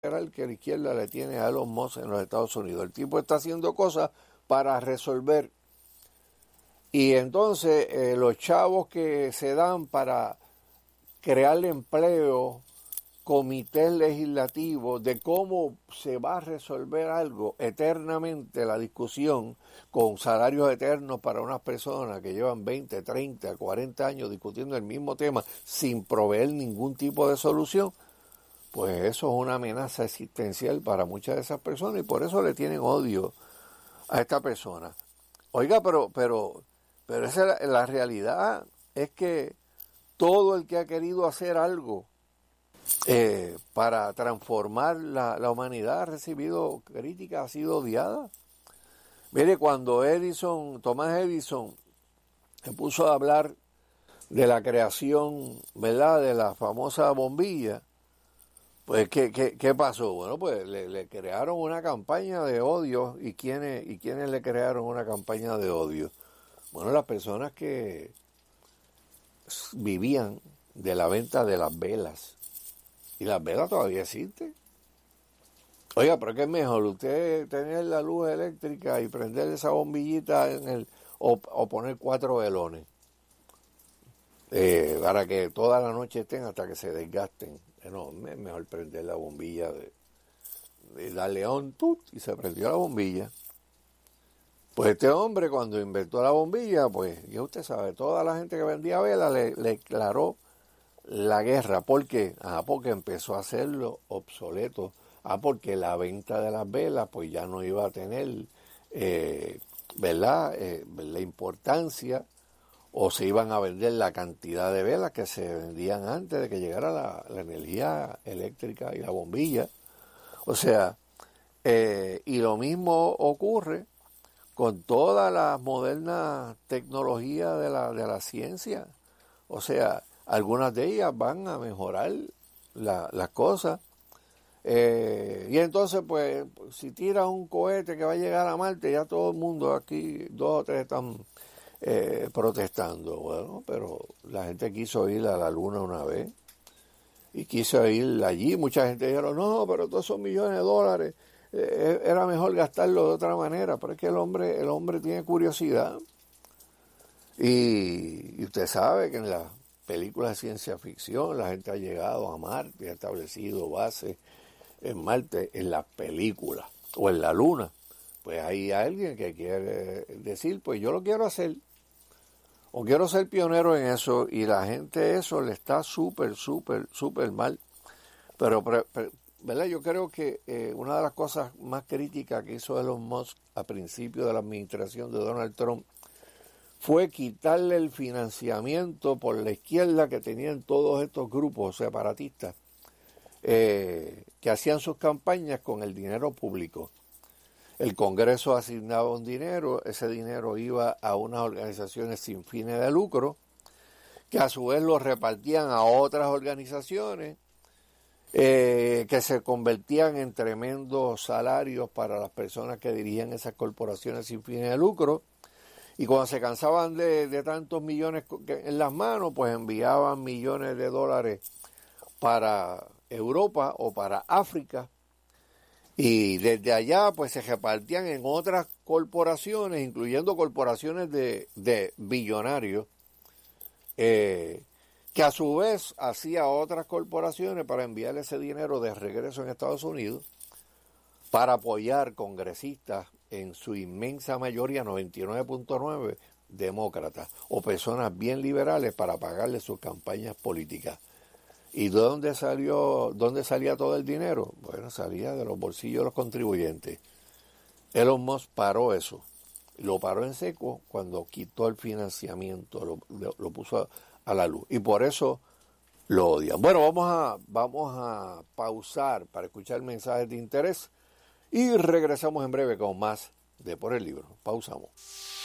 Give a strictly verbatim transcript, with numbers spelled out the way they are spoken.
que la izquierda le tiene a Elon Musk en los Estados Unidos. El tipo está haciendo cosas para resolver. Y entonces eh, los chavos que se dan para crear empleo, comités legislativos de cómo se va a resolver algo eternamente, la discusión con salarios eternos para unas personas que llevan veinte, treinta, cuarenta años discutiendo el mismo tema sin proveer ningún tipo de solución, pues eso es una amenaza existencial para muchas de esas personas y por eso le tienen odio a esta persona. Oiga, pero pero pero esa es la, la realidad, es que todo el que ha querido hacer algo eh, para transformar la, la humanidad ha recibido críticas, ha sido odiada. Mire, cuando Edison, Thomas Edison, se puso a hablar de la creación, ¿verdad?, de la famosa bombilla, pues, ¿qué, qué, qué pasó? Bueno, pues le, le crearon una campaña de odio. ¿Y quiénes, ¿Y quiénes le crearon una campaña de odio? Bueno, las personas que vivían de la venta de las velas. Y las velas todavía existen. Oiga, pero ¿qué es mejor? Usted tener la luz eléctrica y prender esa bombillita en el o, o poner cuatro velones eh, para que toda la noche estén hasta que se desgasten. No, es mejor prender la bombilla de, de darle on tut y se prendió la bombilla. Pues este hombre cuando inventó la bombilla, pues ya usted sabe, toda la gente que vendía velas le, le declaró la guerra. ¿Por qué? Ah, porque empezó a hacerlo obsoleto. Ah, porque la venta de las velas pues ya no iba a tener, eh, ¿verdad?, eh, la importancia, o se iban a vender la cantidad de velas que se vendían antes de que llegara la, la energía eléctrica y la bombilla. O sea, eh, y lo mismo ocurre con todas las modernas tecnologías de la, de la ciencia. O sea, algunas de ellas van a mejorar la, las cosas. Eh, y entonces, pues, si tiras un cohete que va a llegar a Marte, ya todo el mundo aquí, dos o tres están eh, protestando. Bueno, pero la gente quiso ir a la Luna una vez y quiso ir allí. Mucha gente dijeron, no, pero todos esos millones de dólares, eh, era mejor gastarlo de otra manera. Pero es que el hombre, el hombre tiene curiosidad. Y, y usted sabe que en las películas de ciencia ficción la gente ha llegado a Marte, ha establecido bases en Marte, en las películas, o en la Luna. Pues hay alguien que quiere decir, pues yo lo quiero hacer, o quiero ser pionero en eso, y la gente eso le está súper, súper, súper mal. Pero, pero, ¿verdad? Yo creo que eh, una de las cosas más críticas que hizo Elon Musk a principio de la administración de Donald Trump fue quitarle el financiamiento por la izquierda que tenían todos estos grupos separatistas eh, que hacían sus campañas con el dinero público. El Congreso asignaba un dinero, ese dinero iba a unas organizaciones sin fines de lucro, que a su vez lo repartían a otras organizaciones, eh, que se convertían en tremendos salarios para las personas que dirigían esas corporaciones sin fines de lucro. Y cuando se cansaban de, de tantos millones en las manos, pues enviaban millones de dólares para Europa o para África. Y desde allá pues se repartían en otras corporaciones, incluyendo corporaciones de, de billonarios, eh, que a su vez hacía otras corporaciones para enviar ese dinero de regreso en Estados Unidos para apoyar congresistas, en su inmensa mayoría, noventa y nueve punto nueve, demócratas o personas bien liberales, para pagarle sus campañas políticas. ¿Y de dónde salió, dónde salía todo el dinero? Bueno, salía de los bolsillos de los contribuyentes. Elon Musk paró eso. Lo paró en seco cuando quitó el financiamiento, lo, lo, lo puso a, a la luz. Y por eso lo odian. Bueno, vamos a, vamos a pausar para escuchar mensajes de interés y regresamos en breve con más de Por el Libro. Pausamos.